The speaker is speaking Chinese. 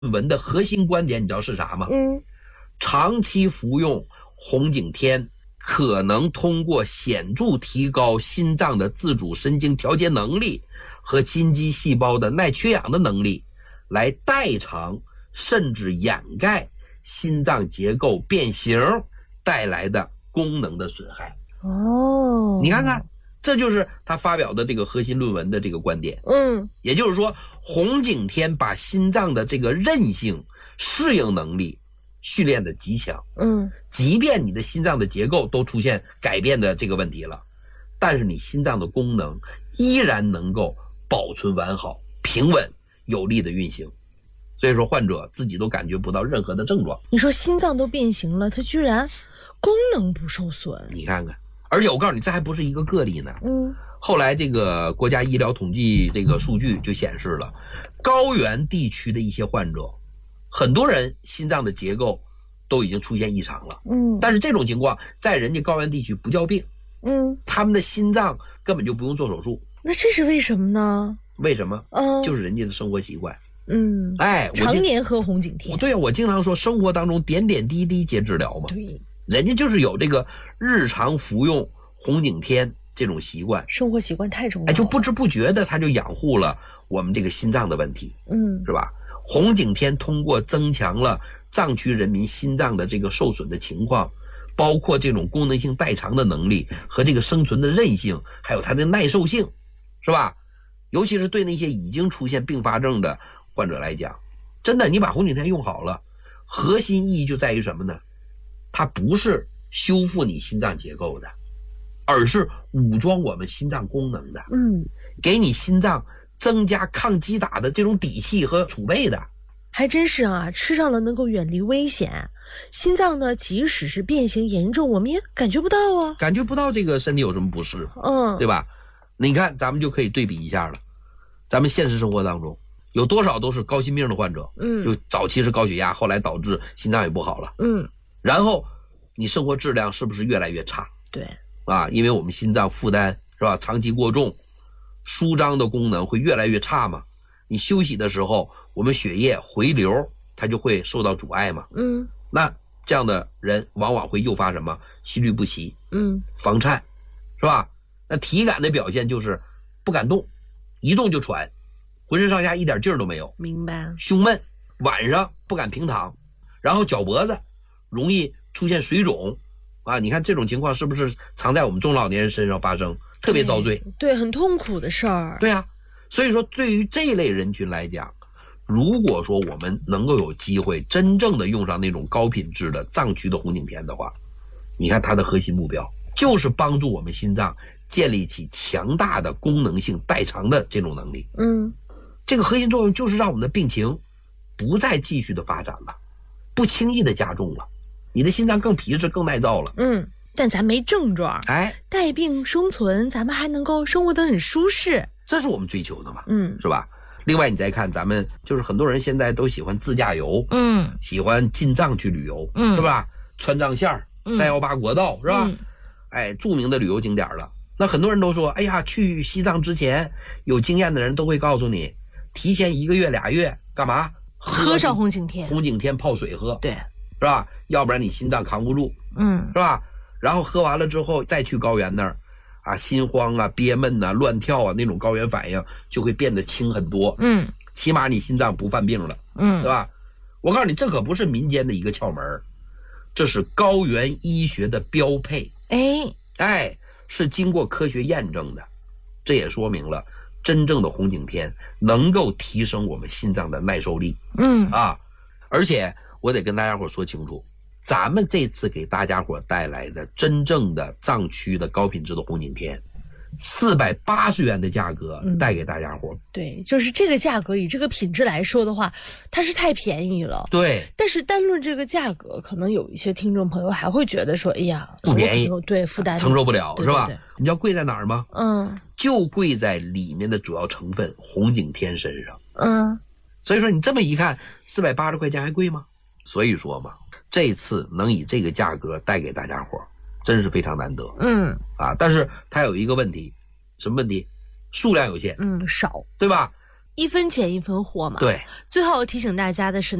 文的核心观点你知道是啥吗？长期服用红景天可能通过显著提高心脏的自主神经调节能力和心肌细胞的耐缺氧的能力，来代偿甚至掩盖心脏结构变形带来的功能的损害。你看看，这就是他发表的这个核心论文的这个观点。也就是说，红景天把心脏的这个韧性、适应能力训练的极强。即便你的心脏的结构都出现改变的这个问题了，但是你心脏的功能依然能够保存完好、平稳、有力的运行。所以说患者自己都感觉不到任何的症状。 你说心脏都变形了，它居然功能不受损。 你看看，而且我告诉你，这还不是一个个例呢。后来这个国家医疗统计这个数据就显示了，高原地区的一些患者，很多人心脏的结构都已经出现异常了。但是这种情况在人家高原地区不叫病。他们的心脏根本就不用做手术。 那这是为什么呢？ 为什么？就是人家的生活习惯。 常年喝红景天。 对啊，我经常说生活当中点点滴滴皆治疗嘛。 对， 人家就是有这个日常服用红景天这种习惯， 生活习惯太重要了。 就不知不觉的他就养护了我们这个心脏的问题。是吧？红景天通过增强了藏区人民心脏的这个受损的情况，包括这种功能性代偿的能力和这个生存的韧性，还有它的耐受性，是吧？尤其是对那些已经出现并发症的患者来讲，真的你把红景天用好了，核心意义就在于什么呢？它不是修复你心脏结构的，而是武装我们心脏功能的。给你心脏增加抗击打的这种底气和储备的。 还真是啊，吃上了能够远离危险。心脏呢，即使是变形严重，我们也感觉不到啊， 感觉不到这个身体有什么不适。对吧？你看咱们就可以对比一下了，咱们现实生活当中有多少都是高心病的患者，就早期是高血压，后来导致心脏也不好了，然后你生活质量是不是越来越差？ 对啊，因为我们心脏负担是吧，长期过重，舒张的功能会越来越差嘛。你休息的时候，我们血液回流它就会受到阻碍嘛。那这样的人往往会诱发什么？心律不齐，房颤，是吧？那体感的表现就是不敢动，一动就喘，浑身上下一点劲儿都没有。 明白。 胸闷，晚上不敢平躺，然后脚脖子容易出现水肿啊！你看这种情况是不是常在我们中老年人身上发生，特别遭罪？ 对，很痛苦的事儿。 对啊，所以说对于这类人群来讲，如果说我们能够有机会真正的用上那种高品质的藏区的红景天的话，你看它的核心目标就是帮助我们心脏建立起强大的功能性代偿的这种能力。这个核心作用就是让我们的病情不再继续的发展了，不轻易的加重了，你的心脏更皮实更耐造了。 但咱没症状，带病生存，咱们还能够生活得很舒适， 这是我们追求的嘛。是吧？另外你再看咱们就是很多人现在都喜欢自驾游，喜欢进藏去旅游，是吧？川藏线318国道，是吧？著名的旅游景点了。那很多人都说，哎呀，去西藏之前有经验的人都会告诉你，提前1个月2月干嘛？ 喝上红景天， 红景天泡水喝， 对， 是吧？要不然你心脏扛不住，是吧？然后喝完了之后再去高原那儿啊，心慌啊、憋闷啊、乱跳啊，那种高原反应就会变得轻很多。起码你心脏不犯病了，对吧？我告诉你，这可不是民间的一个窍门，这是高原医学的标配。是经过科学验证的，这也说明了真正的红景天能够提升我们心脏的耐受力。而且我得跟大家伙说清楚，咱们这次给大家伙带来的真正的藏区的高品质的红景天，480元的价格带给大家伙。 对，就是这个价格以这个品质来说的话，它是太便宜了。 对， 但是单论这个价格，可能有一些听众朋友还会觉得说，哎呀， 不便宜， 对，负担承受不了， 对是吧？ 对对， 你知道贵在哪儿吗？就贵在里面的主要成分红景天身上。所以说你这么一看，480块钱还贵吗？所以说嘛，这次能以这个价格带给大家伙，真是非常难得。但是它有一个问题，什么问题？数量有限， 少， 对吧？ 一分钱一分货嘛。 对， 最后提醒大家的是